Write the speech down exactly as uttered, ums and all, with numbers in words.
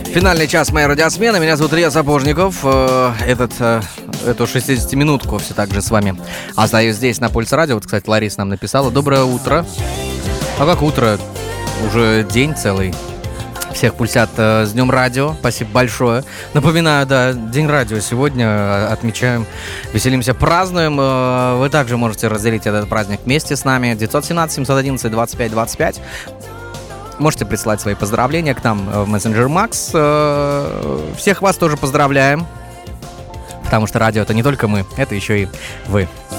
Финальный час моей радиосмены. Меня зовут Илья Сапожников. Этот, эту шестидесятиминутку все так же с вами остаюсь здесь, на Пульсе радио. Вот, кстати, Лариса нам написала: доброе утро. А как утро? Уже день целый. Всех пульсят с Днем радио. Спасибо большое. Напоминаю, да, День радио сегодня отмечаем, веселимся, празднуем. Вы также можете разделить этот праздник вместе с нами. девятьсот семнадцать семьсот одиннадцать двадцать пять двадцать пять. Можете присылать свои поздравления к нам в мессенджер Макс. Всех вас тоже поздравляем, потому что радио — это не только мы, это еще и вы.